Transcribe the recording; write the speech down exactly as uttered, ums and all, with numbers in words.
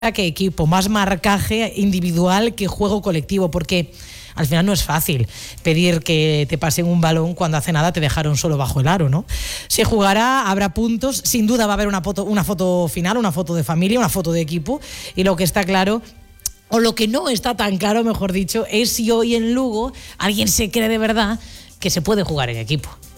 que equipo, más marcaje individual que juego colectivo, porque al final no es fácil pedir que te pasen un balón cuando hace nada te dejaron solo bajo el aro, ¿no? Se jugará, habrá puntos, sin duda va a haber una foto, una foto final, una foto de familia, una foto de equipo, y lo que está claro, o lo que no está tan claro, mejor dicho, es si hoy en Lugo alguien se cree de verdad que se puede jugar en equipo.